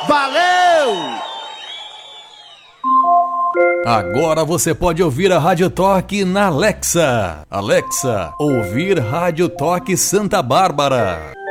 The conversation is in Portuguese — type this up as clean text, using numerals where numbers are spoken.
Valeu! Agora você pode ouvir a Rádio Toque na Alexa. Alexa, ouvir Rádio Toque Santa Bárbara.